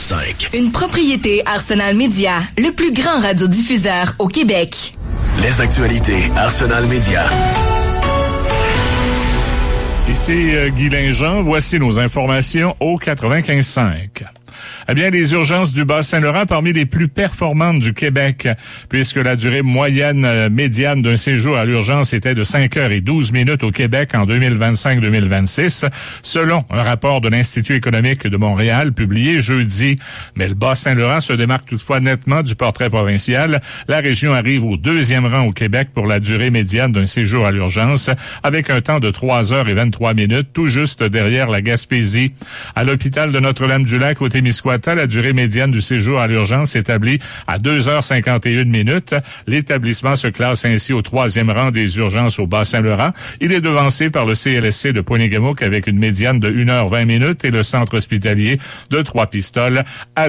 95.5. Une propriété Arsenal Média, le plus grand radiodiffuseur au Québec. Les actualités Arsenal Média. Ici Guy Linjean, voici nos informations au 95.5. Eh bien, les urgences du Bas-Saint-Laurent parmi les plus performantes du Québec, puisque la durée moyenne médiane d'un séjour à l'urgence était de 5 heures et 12 minutes au Québec en 2025-2026, selon un rapport de l'Institut économique de Montréal publié jeudi. Mais le Bas-Saint-Laurent se démarque toutefois nettement du portrait provincial. La région arrive au 2e rang au Québec pour la durée médiane d'un séjour à l'urgence, avec un temps de 3 heures et 23 minutes, tout juste derrière la Gaspésie. À l'hôpital de Notre-Dame-du-Lac, au Témiscouata, la durée médiane du séjour à l'urgence s'établit à 2h51 minutes. L'établissement se classe ainsi au 3e rang des urgences au Bas-Saint-Laurent. Il est devancé par le CLSC de Pointe-Égamouk avec une médiane de 1h20 minutes et le centre hospitalier de Trois-Pistoles à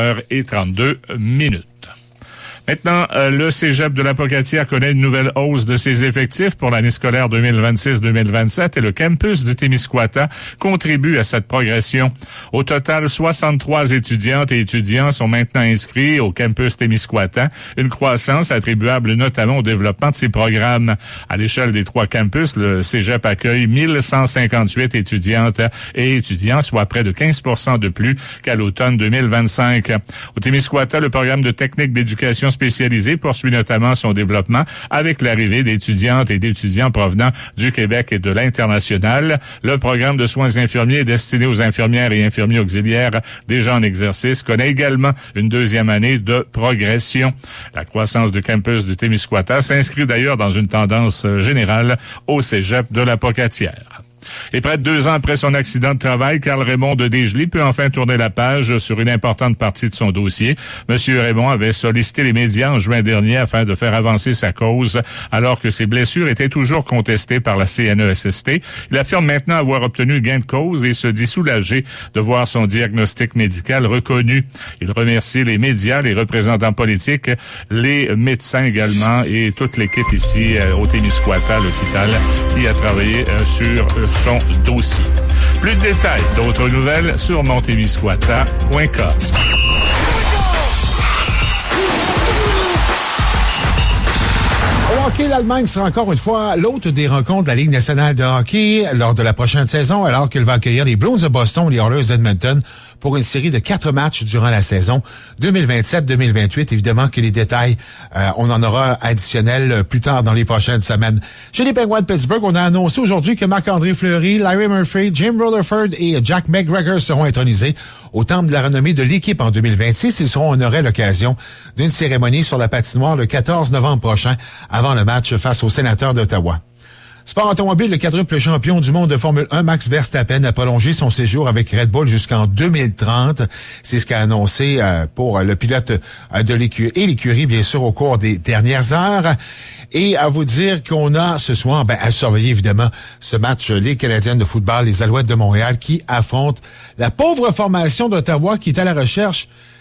2h32 minutes. Maintenant, le cégep de l'Apocatière connaît une nouvelle hausse de ses effectifs pour l'année scolaire 2026-2027 et le campus de Témiscouata contribue à cette progression. Au total, 63 étudiantes et étudiants sont maintenant inscrits au campus Témiscouata, une croissance attribuable notamment au développement de ces programmes. À l'échelle des 3 campus, le cégep accueille 1158 étudiantes et étudiants, soit près de 15% de plus qu'à l'automne 2025. Au Témiscouata, le programme de technique d'éducation spécialisé poursuit notamment son développement avec l'arrivée d'étudiantes et d'étudiants provenant du Québec et de l'international. Le programme de soins infirmiers destiné aux infirmières et infirmiers auxiliaires déjà en exercice connaît également une 2e année de progression. La croissance du campus du Témiscouata s'inscrit d'ailleurs dans une tendance générale au cégep de l'Apocatière. Et près de 2 ans après son accident de travail, Carl Raymond de Desjely peut enfin tourner la page sur une importante partie de son dossier. Monsieur Raymond avait sollicité les médias en juin dernier afin de faire avancer sa cause, alors que ses blessures étaient toujours contestées par la CNESST. Il affirme maintenant avoir obtenu gain de cause et se dit soulagé de voir son diagnostic médical reconnu. Il remercie les médias, les représentants politiques, les médecins également et toute l'équipe ici au Témiscouata, l'hôpital, qui a travaillé sur son dossier. Plus de détails, d'autres nouvelles sur montémiscouata.com. Au hockey, l'Allemagne sera encore une fois l'hôte des rencontres de la Ligue nationale de hockey lors de la prochaine saison, alors qu'elle va accueillir les Bruins de Boston et les Oilers d'Edmonton pour une série de 4 matchs durant la saison 2027-2028. Évidemment que les détails, on en aura additionnels plus tard dans les prochaines semaines. Chez les Penguins de Pittsburgh, on a annoncé aujourd'hui que Marc-André Fleury, Larry Murphy, Jim Rutherford et Jack McGregor seront intronisés au temple de la renommée de l'équipe en 2026. Ils seront honorés à l'occasion d'une cérémonie sur la patinoire le 14 novembre prochain, avant le match face aux Sénateurs d'Ottawa. Sport automobile, le quadruple champion du monde de Formule 1, Max Verstappen, a prolongé son séjour avec Red Bull jusqu'en 2030. C'est ce qu'a annoncé pour le pilote de l'écurie et l'écurie, bien sûr, au cours des dernières heures. Et à vous dire qu'on a ce soir, à surveiller évidemment ce match, les Canadiennes de football, les Alouettes de Montréal, qui affrontent la pauvre formation d'Ottawa qui est à la recherche